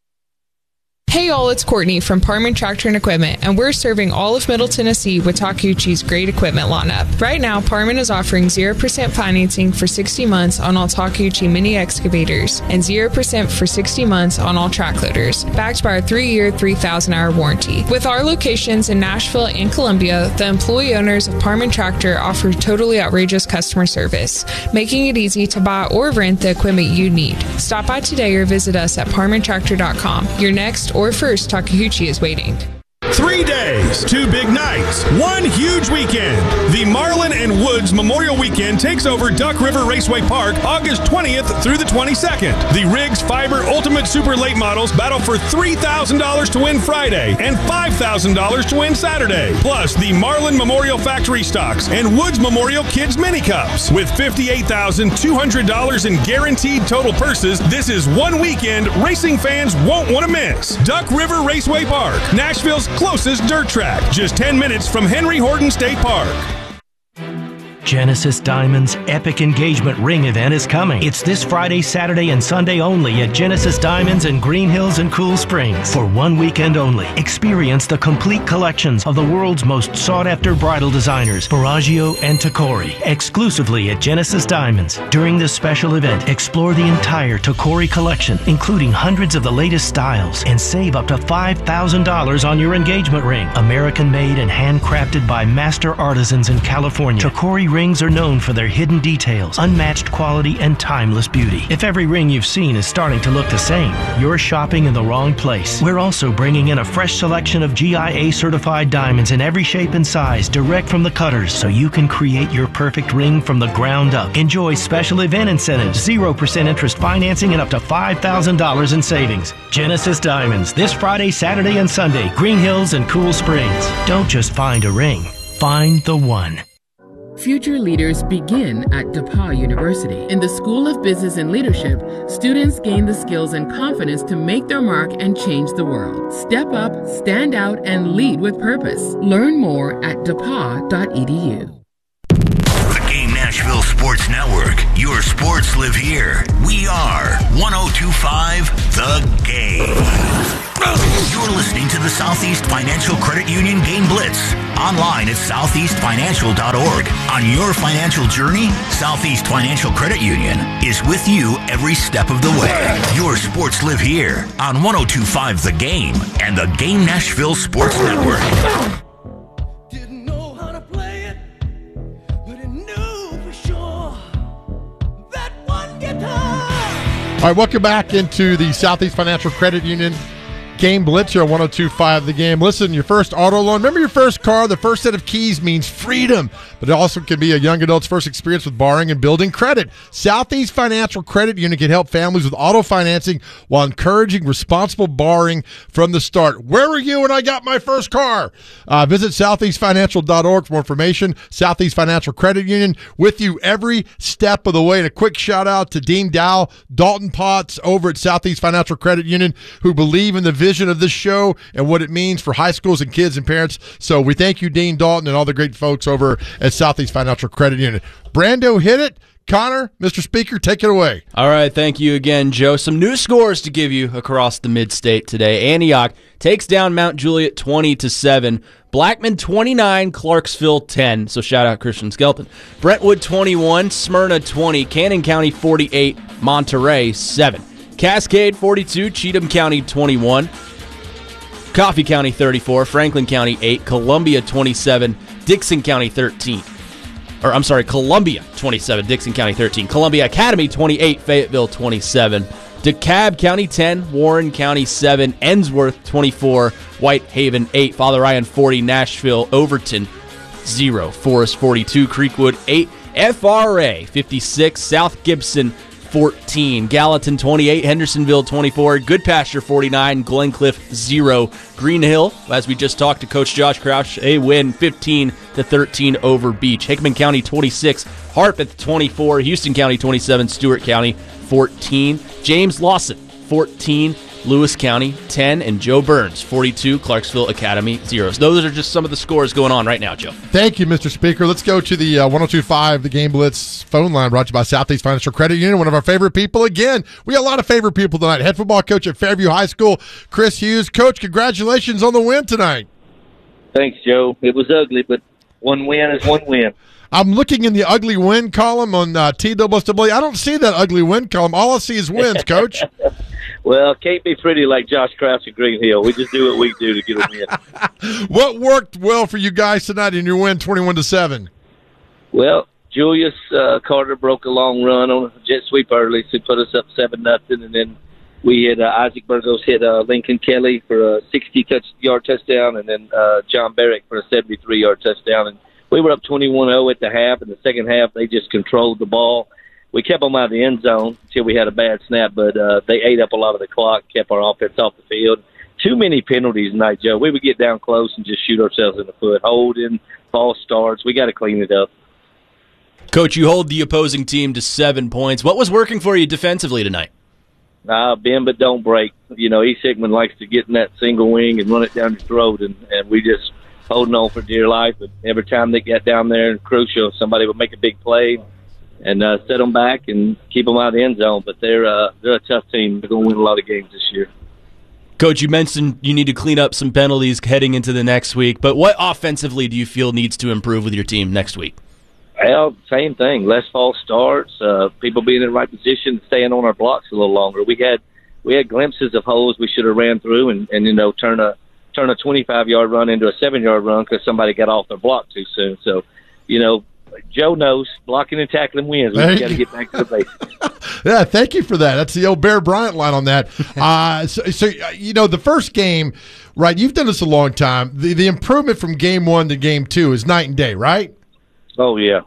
Hey y'all, it's Courtney from Parman Tractor and Equipment, and we're serving all of Middle Tennessee with Takeuchi's great equipment lineup. Right now, Parman is offering 0% financing for 60 months on all Takeuchi mini excavators and 0% for 60 months on all track loaders, backed by our 3-year, 3,000-hour warranty. With our locations in Nashville and Columbia, the employee owners of Parman Tractor offer totally outrageous customer service, making it easy to buy or rent the equipment you need. Stop by today or visit us at parmantractor.com. Your next or first Takeuchi is waiting. 3 days, 2 big nights, 1 huge weekend. The Marlin and Woods Memorial Weekend takes over Duck River Raceway Park August 20th through the 22nd. The Riggs Fiber Ultimate Super Late Models battle for $3,000 to win Friday and $5,000 to win Saturday. Plus, the Marlin Memorial Factory Stocks and Woods Memorial Kids Mini Cups. With $58,200 in guaranteed total purses, this is one weekend racing fans won't want to miss. Duck River Raceway Park, Nashville's closest dirt track, just 10 minutes from Henry Horton State Park. Genesis Diamonds' epic engagement ring event is coming. It's this Friday, Saturday, and Sunday only at Genesis Diamonds in Green Hills and Cool Springs. For 1 weekend only, experience the complete collections of the world's most sought-after bridal designers, Baraggio and Tacori, exclusively at Genesis Diamonds. During this special event, explore the entire Tacori collection, including hundreds of the latest styles, and save up to $5,000 on your engagement ring. American-made and handcrafted by master artisans in California, Tacori rings are known for their hidden details, unmatched quality, and timeless beauty. If every ring you've seen is starting to look the same, you're shopping in the wrong place. We're also bringing in a fresh selection of GIA-certified diamonds in every shape and size, direct from the cutters, so you can create your perfect ring from the ground up. Enjoy special event incentives, 0% interest financing, and up to $5,000 in savings. Genesis Diamonds, this Friday, Saturday, and Sunday, Green Hills and Cool Springs. Don't just find a ring, find the one. Future leaders begin at DePauw University. In the School of Business and Leadership, students gain the skills and confidence to make their mark and change the world. Step up, stand out, and lead with purpose. Learn more at depaw.edu. Nashville Sports Network. Your sports live here. We are 102.5 The Game. You're listening to the Southeast Financial Credit Union Game Blitz. Online at southeastfinancial.org. On your financial journey, Southeast Financial Credit Union is with you every step of the way. Your sports live here on 102.5 The Game and the Game Nashville Sports Network. All right, welcome back into the Southeast Financial Credit Union Game Blitz here on 102.5 The Game. Listen, your first auto loan. Remember your first car? The first set of keys means freedom, but it also can be a young adult's first experience with borrowing and building credit. Southeast Financial Credit Union can help families with auto financing while encouraging responsible borrowing from the start. Where were you when I got my first car? Visit southeastfinancial.org for more information. Southeast Financial Credit Union with you every step of the way. And a quick shout out to Dean Dow, Dalton Potts over at Southeast Financial Credit Union, who believe in the vision of this show and what it means for high schools and kids and parents. So we thank you, Dean Dalton, and all the great folks over at Southeast Financial Credit Union. Brando hit it. Connor, Mr. Speaker, take it away. All right, thank you again, Joe. Some new scores to give you across the mid-state today. Antioch takes down Mount Juliet 20-7. Blackman 29, Clarksville 10. So shout out Christian Skelton. Brentwood 21, Smyrna 20, Cannon County 48, Monterey 7. Cascade 42, Cheatham County 21, Coffee County 34, Franklin County 8, Columbia 27, Dixon County 13. Columbia 27, Dixon County 13. Columbia Academy 28, Fayetteville 27. DeKalb County 10, Warren County 7, Ensworth 24, Whitehaven 8, Father Ryan 40, Nashville, Overton 0, Forest 42, Creekwood 8, FRA 56, South Gibson 14, Gallatin 28, Hendersonville 24, Goodpasture 49, Glencliff 0, Green Hill, as we just talked to Coach Josh Crouch, a win 15-13 over Beach. Hickman County 26, Harpeth 24, Houston County 27, Stewart County 14, James Lawson 14, Lewis County 10, and Joe Burns 42, Clarksville Academy 0. So those are just some of the scores going on right now, Joe. Thank you, Mr. Speaker. Let's go to the 102.5 The Game Blitz phone line, brought to you by Southeast Financial Credit Union, one of our favorite people. Again, we got a lot of favorite people tonight. Head football coach at Fairview High School, Chris Hughes. Coach, congratulations on the win tonight. Thanks, Joe. It was ugly, but one win is one win. I'm looking in the ugly win column on TWSW. I don't see that ugly win column. All I see is wins, Coach. Well, can't be pretty like Josh Crouch at Green Hill. We just do what we do to get a win. What worked well for you guys tonight in your win, 21-7? Well, Julius Carter broke a long run on a jet sweep early, so he put us up 7-0, and then we had Isaac Burgos hit Lincoln Kelly for a 60-yard touchdown, and then John Barrick for a 73-yard touchdown. And we were up 21-0 at the half. In the second half, they just controlled the ball. We kept them out of the end zone until we had a bad snap, but they ate up a lot of the clock, kept our offense off the field. Too many penalties tonight, Joe. We would get down close and just shoot ourselves in the foot. Holding, false starts. We got to clean it up. Coach, you hold the opposing team to 7 points. What was working for you defensively tonight? Bend but don't break. You know, East Hickman likes to get in that single wing and run it down your throat, and we just holding on for dear life. But every time they got down there and crucial, somebody would make a big play and set them back and keep them out of the end zone. But they're a tough team. They're going to win a lot of games this year. Coach, you mentioned you need to clean up some penalties heading into the next week, but what offensively do you feel needs to improve with your team next week? Well, same thing. Less false starts, people being in the right position, staying on our blocks a little longer. We had glimpses of holes we should have ran through and you know, turn a 25-yard run into a 7-yard run because somebody got off their block too soon. So, you know, Joe knows blocking and tackling wins. We got to get back to the basics. Yeah, thank you for that. That's the old Bear Bryant line on that. So you know, the first game, right? You've done this a long time. The improvement from game 1 to game 2 is night and day, right? Oh yeah.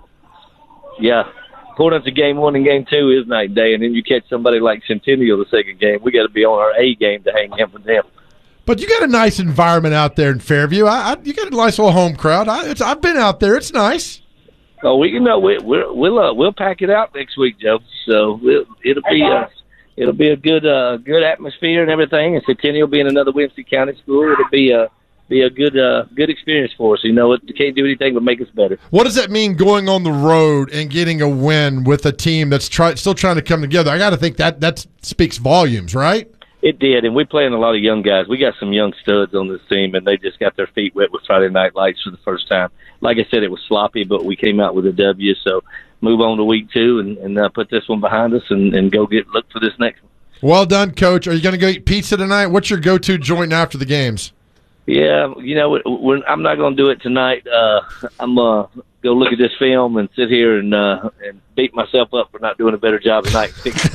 According to game 1 and game 2 is night and day, and then you catch somebody like Centennial the second game. We got to be on our A game to hang in with them. But you got a nice environment out there in Fairview. You got a nice little home crowd. I've been out there. It's nice. Oh, we'll pack it out next week, Joe. So it'll be a good atmosphere and everything. And Centennial being another Winston County school, it'll be be a good experience for us. You know, it can't do anything but make us better. What does that mean going on the road and getting a win with a team that's still trying to come together? I got to think that speaks volumes, right? It did, and we're playing a lot of young guys. We got some young studs on this team, and they just got their feet wet with Friday Night Lights for the first time. Like I said, it was sloppy, but we came out with a W. So move on to week 2 and put this one behind us and go look for this next one. Well done, Coach. Are you going to go eat pizza tonight? What's your go-to joint after the games? Yeah, you know, I'm not going to do it tonight. I'm going to go look at this film and sit here and beat myself up for not doing a better job tonight.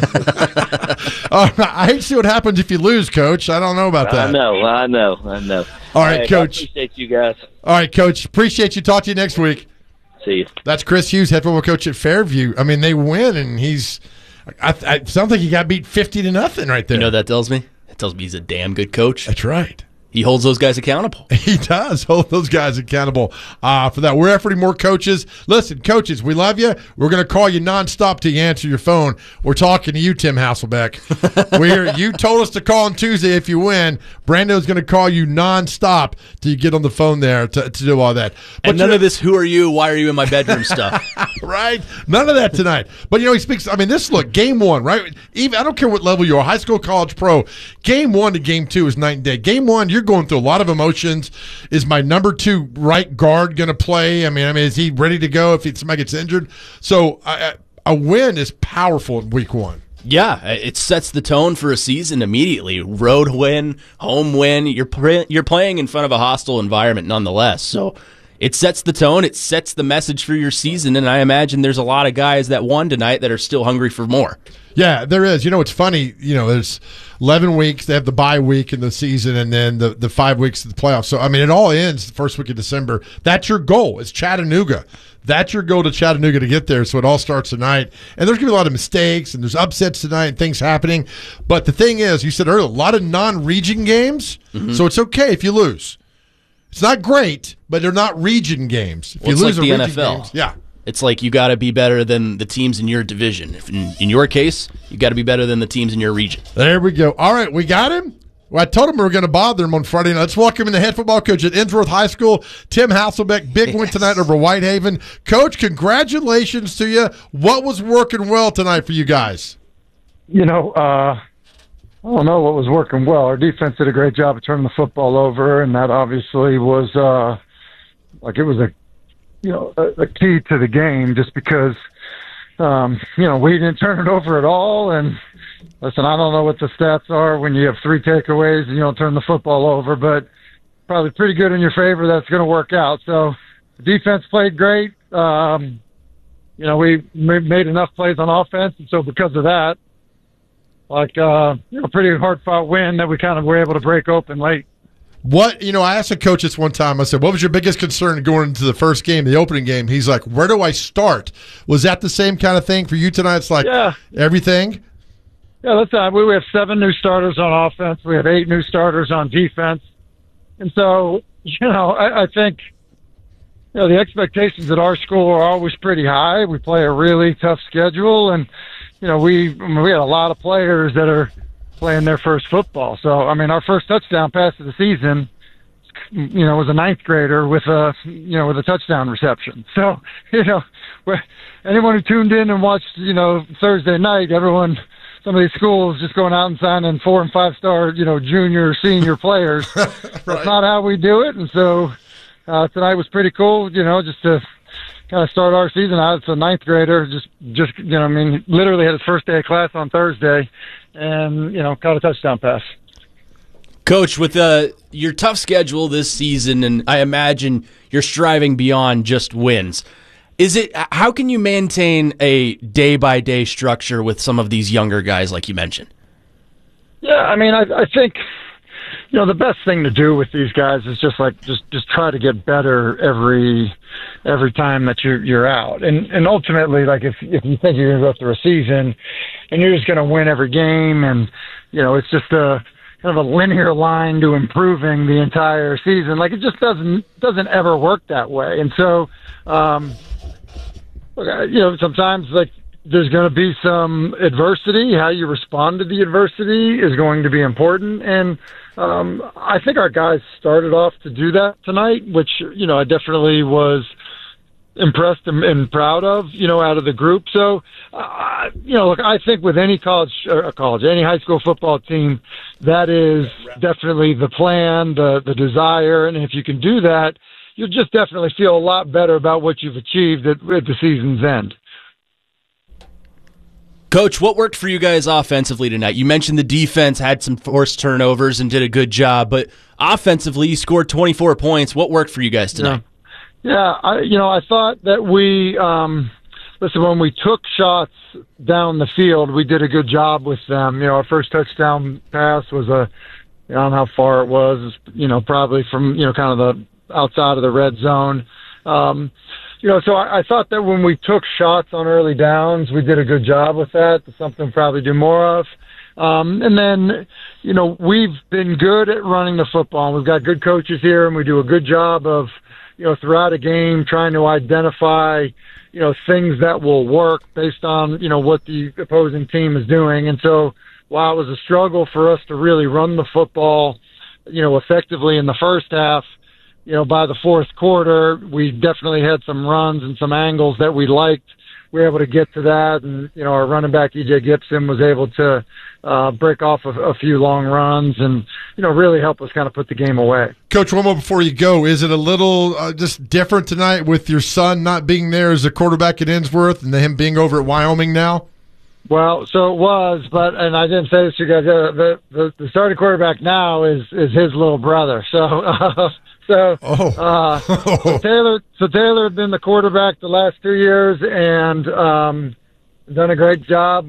I hate to see what happens if you lose, Coach. I don't know about that. I know. All right, Coach. I appreciate you guys. All right, Coach. Appreciate you. Talk to you next week. See you. That's Chris Hughes, head football coach at Fairview. I mean, they win, and I sounds like he got beat 50-0 right there. You know what that tells me? It tells me he's a damn good coach. That's right. He holds those guys accountable. He does hold those guys accountable for that. We're efforting more coaches. Listen, coaches, we love you. We're going to call you nonstop till you answer your phone. We're talking to you, Tim Hasselbeck. You told us to call on Tuesday if you win. Brando's going to call you nonstop till you get on the phone there to do all that. But and none of this, who are you, why are you in my bedroom stuff. Right? None of that tonight. But, he speaks, game 1, right? Even I don't care what level you are, high school, college, pro. Game 1 to game 2 is night and day. Game 1, you're going through a lot of emotions. Is my number 2 right guard going to play? I mean, is he ready to go if somebody gets injured? So a win is powerful in week 1. Yeah, it sets the tone for a season immediately. Road win, home win. You're playing in front of a hostile environment nonetheless. So it sets the tone. It sets the message for your season. And I imagine there's a lot of guys that won tonight that are still hungry for more. Yeah, there is. It's funny. There's 11 weeks. They have the bye week in the season, and then the 5 weeks of the playoffs. So, it all ends the first week of December. That's your goal. It's Chattanooga. That's your goal to Chattanooga to get there. So it all starts tonight. And there's going to be a lot of mistakes, and there's upsets tonight and things happening. But the thing is, you said earlier, a lot of non-region games. Mm-hmm. So it's okay if you lose. It's not great, but they're not region games. If you lose like the region NFL. Games, yeah. It's like you got to be better than the teams in your division. In your case, you got to be better than the teams in your region. There we go. All right, we got him. Well, I told him we were going to bother him on Friday night. Let's welcome in the head football coach at Innsworth High School, Tim Hasselbeck. Big win tonight over Whitehaven. Coach, congratulations to you. What was working well tonight for you guys? I don't know what was working well. Our defense did a great job of turning the football over, and that obviously was it was a key to the game, just because we didn't turn it over at all. And listen, I don't know what the stats are when you have 3 takeaways and you don't turn the football over, but probably pretty good in your favor. That's going to work out. So the defense played great. We made enough plays on offense, and so because of that, pretty hard-fought win that we kind of were able to break open late. What, I asked a coach this one time, I said, what was your biggest concern going into the first game, the opening game? He's like, where do I start? Was that the same kind of thing for you tonight? It's like everything? Yeah, that's we have 7 new starters on offense. We have 8 new starters on defense. And so, I think, the expectations at our school are always pretty high. We play a really tough schedule, and, we had a lot of players that are playing their first football. So, our first touchdown pass of the season, was a 9th grader with a touchdown reception. So, anyone who tuned in and watched, Thursday night, some of these schools just going out and signing 4- and 5-star, junior, senior players. Right. That's not how we do it. And so, tonight was pretty cool, just to kind of start our season out. It's a 9th grader, literally had his first day of class on Thursday, and caught a touchdown pass. Coach, with your tough schedule this season, and I imagine you're striving beyond just wins, how can you maintain a day-by-day structure with some of these younger guys like you mentioned? Yeah, I think the best thing to do with these guys is just try to get better every time that you're out, and ultimately, if you think you're going to go through a season and you're just going to win every game, and it's just a kind of a linear line to improving the entire season, it just doesn't ever work that way. And so sometimes there's going to be some adversity. How you respond to the adversity is going to be important. And I think our guys started off to do that tonight, which, I definitely was impressed and proud of, out of the group. So, look, I think with any any high school football team, that is definitely the plan, the desire. And if you can do that, you'll just definitely feel a lot better about what you've achieved at the season's end. Coach, what worked for you guys offensively tonight? You mentioned the defense had some forced turnovers and did a good job, but offensively you scored 24 points. What worked for you guys tonight? Yeah, I thought that we when we took shots down the field, we did a good job with them. Our first touchdown pass was I don't know how far it was, probably from, kind of the outside of the red zone. So I thought that when we took shots on early downs, we did a good job with that. That's something we'll probably do more of. And then, we've been good at running the football. We've got good coaches here, and we do a good job of, throughout a game trying to identify, things that will work based on, what the opposing team is doing. And so while it was a struggle for us to really run the football, effectively in the first half, by the fourth quarter, we definitely had some runs and some angles that we liked. We were able to get to that, and, our running back, E.J. Gibson, was able to break off a few long runs and, really help us kind of put the game away. Coach, one more before you go. Is it a little just different tonight with your son not being there as a quarterback at Innsworth and him being over at Wyoming now? Well, so it was, and I didn't say this to you guys, the starting quarterback now is his little brother. So Taylor had been the quarterback the last 2 years and done a great job.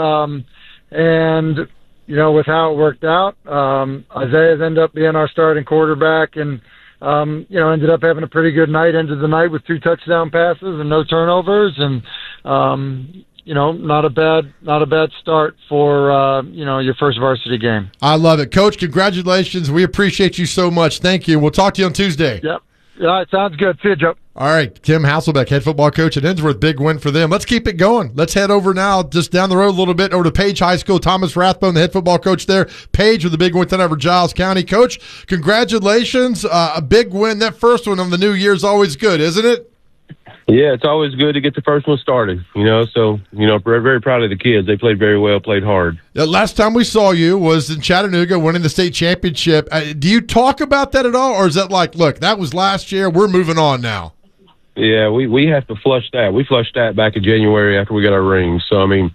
And with how it worked out, Isaiah's ended up being our starting quarterback and ended up having a pretty good night. Ended the night with 2 touchdown passes and no turnovers, and not a bad start for your first varsity game. I love it, Coach. Congratulations. We appreciate you so much. Thank you. We'll talk to you on Tuesday. Yep. All right, sounds good. See you, Joe. All right, Tim Hasselbeck, head football coach at Innsworth. Big win for them. Let's keep it going. Let's head over now, just down the road a little bit, over to Page High School. Thomas Rathbone, the head football coach there. Page with a big win tonight over Giles County. Coach, congratulations. A big win. That first one on the new year is always good, isn't it? Yeah, it's always good to get the first one started, so, we're very proud of the kids. They played very well, played hard. Last time we saw you was in Chattanooga winning the state championship. Do you talk about that at all, or is that like, look, that was last year, we're moving on now? Yeah, we have to flush that. We flushed that back in January after we got our rings. So, I mean,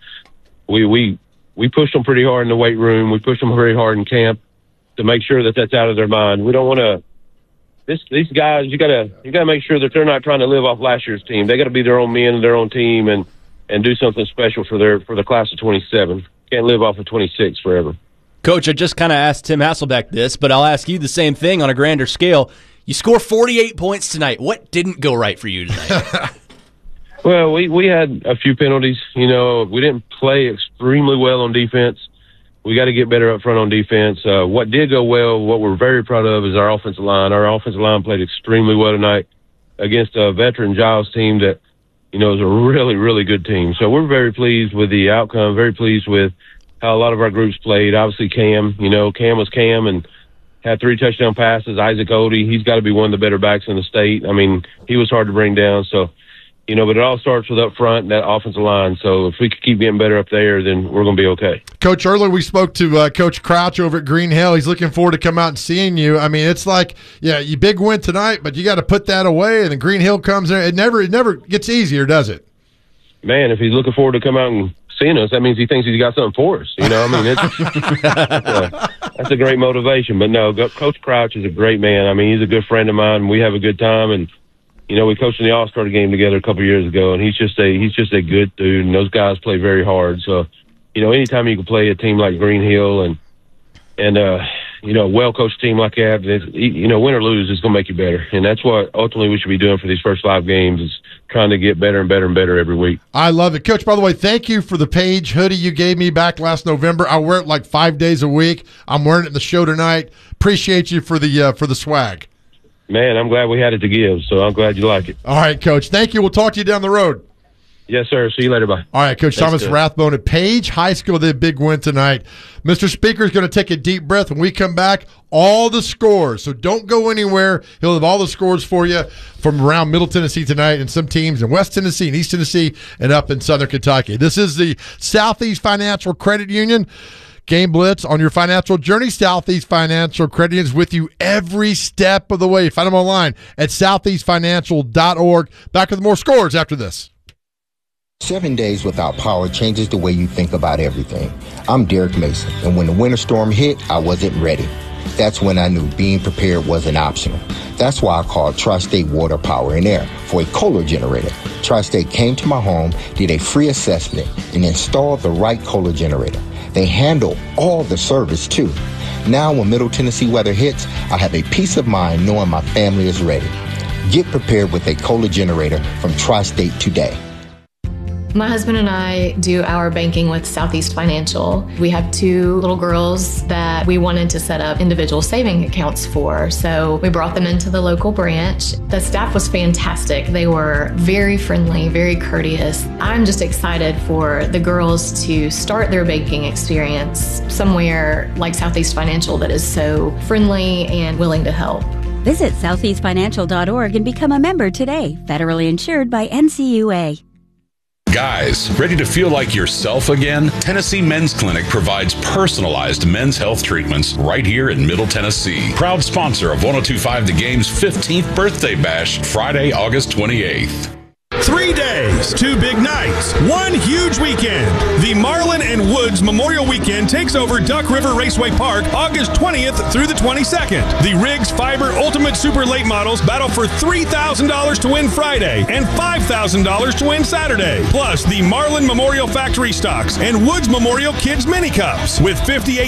we pushed them pretty hard in the weight room. We pushed them very hard in camp to make sure that that's out of their mind. We don't want to. These guys, you gotta make sure that they're not trying to live off last year's team. They got to be their own men and their own team, and do something special for the class of 27. Can't live off of 26 forever. Coach, I just kind of asked Tim Hasselbeck this, but I'll ask you the same thing on a grander scale. You score 48 points tonight. What didn't go right for you tonight? Well, we had a few penalties. We didn't play extremely well on defense. We got to get better up front on defense. What did go well, what we're very proud of, is our offensive line. Our offensive line played extremely well tonight against a veteran Giles team that, is a really, really good team. So we're very pleased with the outcome, very pleased with how a lot of our groups played. Obviously, Cam was Cam and had 3 touchdown passes. Isaac Odie, he's got to be one of the better backs in the state. I mean, he was hard to bring down. So, but it all starts with up front and that offensive line. So if we could keep getting better up there, then we're going to be okay. Coach, earlier we spoke to Coach Crouch over at Green Hill. He's looking forward to come out and seeing you. I mean, it's like, you big win tonight, but you got to put that away, and then Green Hill comes there. It never gets easier, does it? Man, if he's looking forward to come out and seeing us, that means he thinks he's got something for us. That's a great motivation. But no, Coach Crouch is a great man. I mean, he's a good friend of mine. We have a good time, and we coached in the All-Star game together a couple of years ago, and he's just a good dude, and those guys play very hard. So, anytime you can play a team like Green Hill and a well-coached team like that, win or lose, it's going to make you better. And that's what ultimately we should be doing for these first 5 games, is trying to get better and better and better every week. I love it. Coach, by the way, thank you for the Page hoodie you gave me back last November. I wear it like 5 days a week. I'm wearing it in the show tonight. Appreciate you for the swag. Man, I'm glad we had it to give, so I'm glad you like it. All right, Coach. Thank you. We'll talk to you down the road. Yes, sir. See you later. Bye. All right, Coach Thanks, Thomas Coach. Rathbone at Page High School. They had a big win tonight. Mr. Speaker is going to take a deep breath when we come back. All the scores, so don't go anywhere. He'll have all the scores for you from around Middle Tennessee tonight and some teams in West Tennessee and East Tennessee and up in Southern Kentucky. This is the Southeast Financial Credit Union Game Blitz on your financial journey. Southeast Financial Credit Union is with you every step of the way. Find them online at southeastfinancial.org. Back with more scores after this. 7 days without power changes the way you think about everything. I'm Derek Mason, and when the winter storm hit, I wasn't ready. That's when I knew being prepared wasn't optional. That's why I called Tri-State Water, Power, and Air for a Kohler generator. Tri-State came to my home, did a free assessment, and installed the right Kohler generator. They handle all the service, too. Now, when Middle Tennessee weather hits, I have a peace of mind knowing my family is ready. Get prepared with a Kohler generator from Tri-State today. My husband and I do our banking with Southeast Financial. We have 2 little girls that we wanted to set up individual saving accounts for, so we brought them into the local branch. The staff was fantastic. They were very friendly, very courteous. I'm just excited for the girls to start their banking experience somewhere like Southeast Financial that is so friendly and willing to help. Visit southeastfinancial.org and become a member today. Federally insured by NCUA. Guys, ready to feel like yourself again? Tennessee Men's Clinic provides personalized men's health treatments right here in Middle Tennessee. Proud sponsor of 102.5 The Game's 15th birthday bash, Friday, August 28th. 3 days, 2 big nights, 1 huge weekend. The Marlin and Woods Memorial Weekend takes over Duck River Raceway Park August 20th through the 22nd. The Riggs Fiber Ultimate Super Late Models battle for $3,000 to win Friday and $5,000 to win Saturday. Plus, the Marlin Memorial Factory Stocks and Woods Memorial Kids Mini Cups. With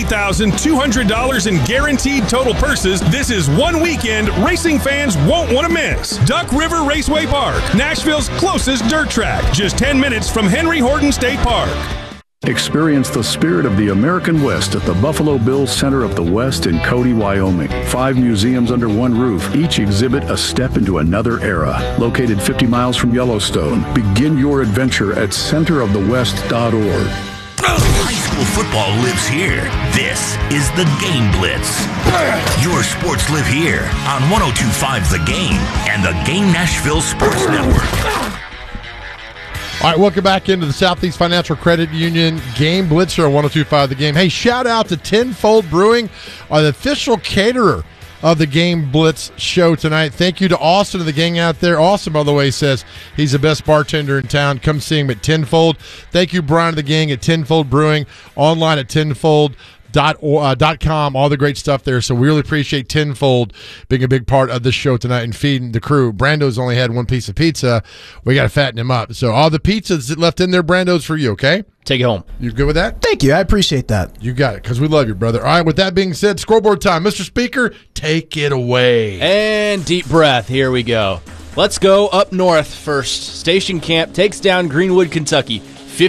$58,200 in guaranteed total purses, this is one weekend racing fans won't want to miss. Duck River Raceway Park, Nashville's closest dirt track, just 10 minutes from Henry Horton State Park. Experience the spirit of the American West at the Buffalo Bills Center of the West in Cody, Wyoming. 5 museums under one roof, each exhibit a step into another era. Located 50 miles from Yellowstone. Begin your adventure at centerofthewest.org. High school football lives here. This is the Game Blitz. Your sports live here on 102.5 The Game and the Game Nashville Sports Network. All right, welcome back into the Southeast Financial Credit Union Game Blitzer on 102.5 The Game. Hey, shout out to Tenfold Brewing, the official caterer of the Game Blitz show tonight. Thank you to Austin and the gang out there. Austin, by the way, says he's the best bartender in town. Come see him at Tenfold. Thank you, Brian and the gang at Tenfold Brewing, online at tenfold.com, all the great stuff there. So we really appreciate Tenfold being a big part of this show tonight and feeding the crew. Brando's only had 1 piece of pizza. We got to fatten him up. So all the pizzas left in there, Brando's for you, okay? Take it home. You good with that? Thank you. I appreciate that. You got it, because we love you, brother. All right, with that being said, scoreboard time. Mr. Speaker, take it away. And deep breath. Here we go. Let's go up north first. Station Camp takes down Greenwood, Kentucky,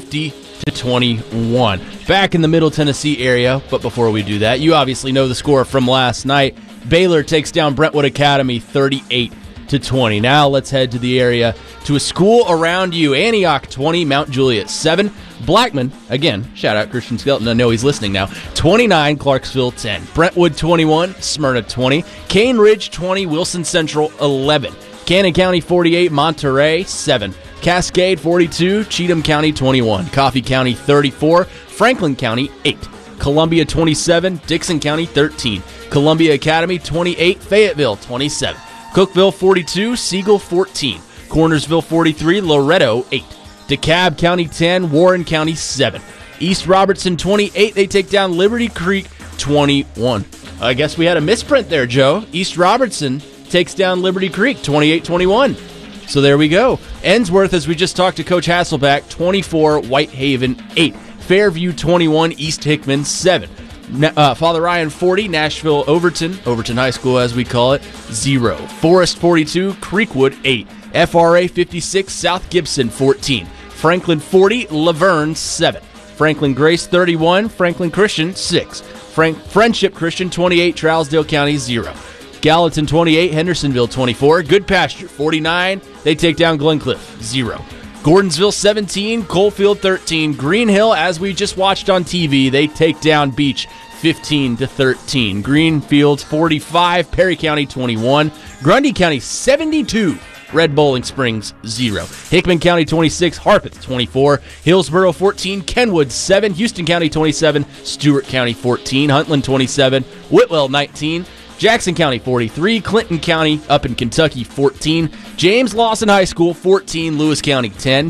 50-21. Back in the Middle Tennessee area, but before we do that, you obviously know the score from last night. Baylor takes down Brentwood Academy, 38-20. Now let's head to the area to a school around you. Antioch 20, Mount Juliet 7. Blackman, again, shout out Christian Skelton, I know he's listening now, 29, Clarksville 10. Brentwood 21, Smyrna 20. Cane Ridge 20, Wilson Central 11. Cannon County 48, Monterey 7. Cascade 42, Cheatham County 21. Coffee County 34, Franklin County 8. Columbia 27, Dixon County 13. Columbia Academy 28, Fayetteville 27. Cookeville 42, Siegel 14. Cornersville 43, Loretto 8. DeKalb County 10, Warren County 7. East Robertson 28, they take down Liberty Creek 21. I guess we had a misprint there, Joe. East Robertson takes down Liberty Creek 28-21. So there we go. Ensworth, as we just talked to Coach Hasselback, 24, Whitehaven 8. Fairview 21, East Hickman 7. Father Ryan 40, Nashville Overton High School as we call it, 0. Forest 42, Creekwood 8. FRA 56, South Gibson 14. Franklin 40, Laverne 7. Franklin Grace 31, Franklin Christian 6. Friendship Christian 28, Trousdale County 0. Gallatin 28, Hendersonville 24. Good Pasture 49, they take down Glencliff 0. Gordonsville 17, Coalfield 13. Green Hill, as we just watched on TV, they take down Beach 15-13. Greenfield 45, Perry County 21. Grundy County 72, Red Bowling Springs 0. Hickman County 26, Harpeth 24. Hillsboro 14, Kenwood 7. Houston County 27, Stewart County 14. Huntland 27, Whitwell 19. Jackson County 43, Clinton County up in Kentucky 14, James Lawson High School 14, Lewis County 10,